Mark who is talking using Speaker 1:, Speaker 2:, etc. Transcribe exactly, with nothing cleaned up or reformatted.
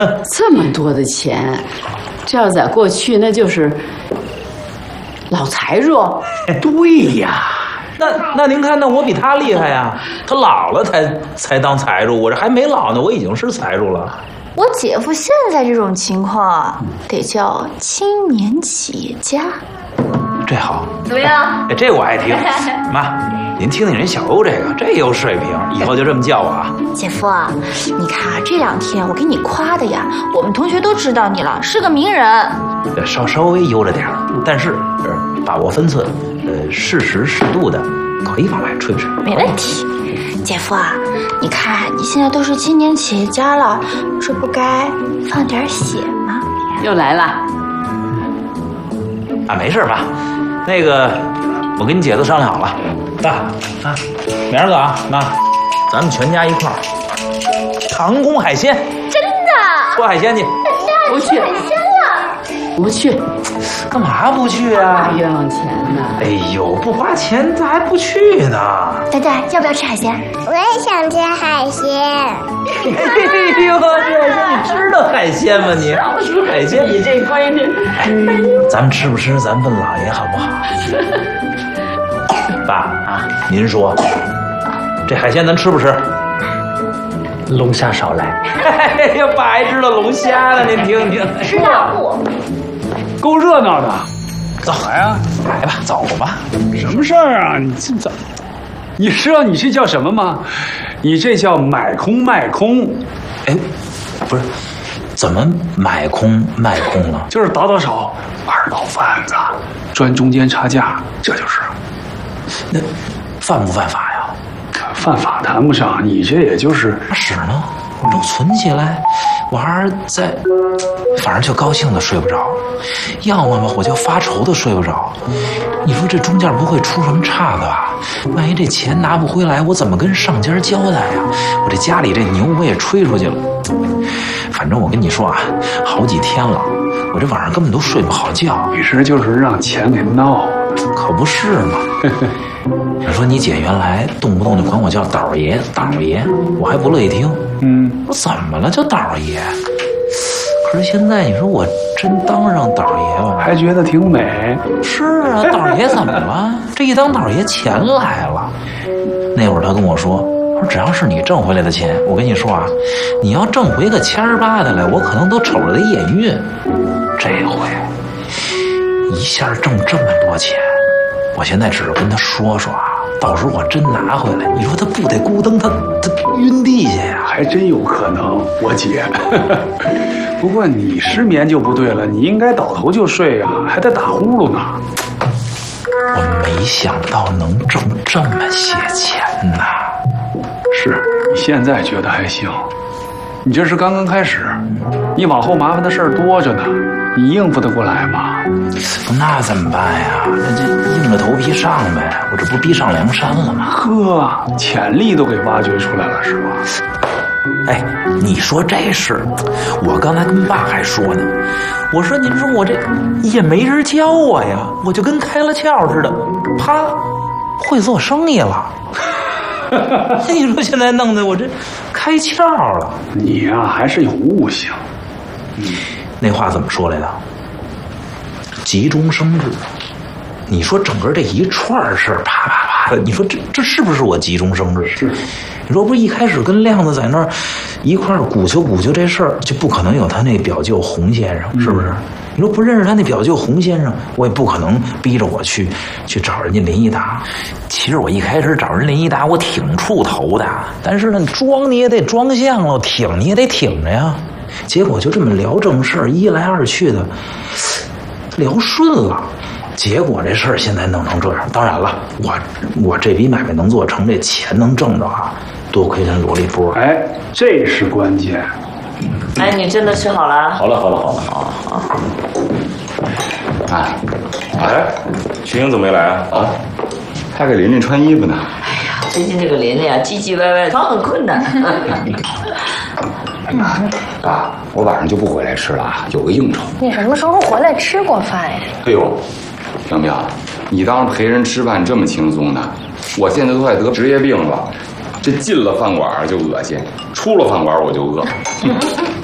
Speaker 1: 这么多的钱，这要在过去那就是老财主。
Speaker 2: 对呀，
Speaker 3: 那那您看，那我比他厉害呀！他老了才才当财主，我这还没老呢，我已经是财主了。
Speaker 4: 我姐夫现在这种情况，得叫青年企业家。
Speaker 3: 这好，
Speaker 4: 怎么样？
Speaker 3: 哎，这我爱听。妈，您听听人小欧这个，这有水平，以后就这么叫我啊。
Speaker 4: 姐夫啊，你看啊，这两天我给你夸的呀，我们同学都知道你了，是个名人。
Speaker 3: 稍稍微悠着点儿，但是呃把握分寸，呃，适时适度的可以往外吹吹。
Speaker 4: 没问题。姐夫啊，你看你现在都是青年企业家了，这不该放点血吗？
Speaker 1: 又来了。
Speaker 3: 啊，没事妈，那个我跟你姐都商量好了，爸啊，明儿个啊，妈，咱们全家一块儿唐宫海鲜，
Speaker 4: 真的？
Speaker 3: 吃海鲜去。
Speaker 1: 不去，
Speaker 4: 海鲜了？
Speaker 1: 不去，
Speaker 3: 干嘛不去啊？
Speaker 1: 花冤枉钱呢。
Speaker 3: 哎呦，不花钱咋还不去呢？
Speaker 4: 呆呆，要不要吃海鲜？
Speaker 5: 我也想吃海鲜。
Speaker 3: 哎呦，这你知道海鲜吗？你吃海鲜，
Speaker 1: 你这规矩，
Speaker 3: 咱们吃不吃？咱问老爷好不好？爸啊，您说，这海鲜咱吃不吃？
Speaker 2: 龙虾少来。
Speaker 3: 哎呀，爸还知道龙虾呢，您听听。
Speaker 4: 吃大户。
Speaker 2: 够热闹的。
Speaker 3: 走
Speaker 2: 来呀，
Speaker 3: 来吧，走吧。
Speaker 2: 什么事儿啊？你这怎？你知道你这叫什么吗？你这叫买空卖空。
Speaker 3: 哎，不是，怎么买空卖空了？
Speaker 2: 就是倒倒手，二道贩子，赚中间差价，这就是。
Speaker 3: 那犯不犯法呀？
Speaker 2: 犯法谈不上，你这也就是
Speaker 3: 使呢，我都存起来，我还是在，反正就高兴的睡不着，要么吧我就发愁的睡不着。你说这中间不会出什么岔子吧？万一这钱拿不回来，我怎么跟上家交代呀？我这家里这牛我也吹出去了。反正我跟你说啊，好几天了，我这晚上根本都睡不好觉。
Speaker 2: 你这就是让钱给闹的，
Speaker 3: 可不是嘛。你说你姐原来动不动就管我叫倒爷倒爷，我还不乐意听。
Speaker 2: 嗯，
Speaker 3: 我怎么了叫倒爷？可是现在你说我真当上倒爷吧，
Speaker 2: 还觉得挺美。
Speaker 3: 是啊，倒爷怎么了？这一当倒爷钱来了。那会儿他跟我说，说只要是你挣回来的钱，我跟你说啊，你要挣回个千儿八的来，我可能都瞅着得眼晕。这回一下挣这么多钱，我现在只是跟他说说啊，到时候我真拿回来，你说他不得咕噔他他晕地下呀？
Speaker 2: 还真有可能，我姐。不过你失眠就不对了，你应该倒头就睡啊，还得打呼噜呢。
Speaker 3: 我没想到能挣这么些钱呐！
Speaker 2: 是你现在觉得还行，你这是刚刚开始，你往后麻烦的事儿多着呢，你应付得过来吗？
Speaker 3: 那怎么办呀？那这硬着头皮上呗，我这不逼上梁山了吗？
Speaker 2: 呵，潜力都给挖掘出来了是吧？
Speaker 3: 哎，你说这事，我刚才跟爸还说呢，我说您说我这也没人教我呀，我就跟开了窍似的，啪，会做生意了。你说现在弄得我这开窍了。
Speaker 2: 你呀、啊，还是有悟性。
Speaker 3: 嗯，那话怎么说来的？急中生智。你说整个这一串事儿，啪啪啪的，你说这这是不是我急中生智？
Speaker 2: 是。
Speaker 3: 你说不是一开始跟亮子在那儿一块儿鼓秋鼓秋这事儿，就不可能有他那表舅洪先生，是不是？嗯、你说不认识他那表舅洪先生，我也不可能逼着我去去找人家林一达。其实我一开始找人林一达，我挺怵头的，但是呢，装你也得装像了，挺你也得挺着呀。结果就这么聊正事儿，一来二去的聊顺了。结果这事儿现在弄成这样，当然了，我我这笔买卖能做成，这钱能挣着啊，多亏人罗立波。
Speaker 2: 哎，这是关键。
Speaker 6: 哎，你真的吃好了？
Speaker 7: 好了，好了，好了。
Speaker 6: 好好。
Speaker 7: 哎，哎，徐英怎么没来啊？啊，他给琳琳穿衣服呢。
Speaker 6: 哎呀，最近这个琳琳啊，唧唧歪歪，常很困难。
Speaker 7: 爸，我晚上就不回来吃了啊，有个应酬。
Speaker 4: 你什么时候回来吃过饭呀？
Speaker 7: 哎呦，苗苗，你当陪人吃饭这么轻松呢？我现在都快得职业病了，这进了饭馆就恶心，出了饭馆我就饿。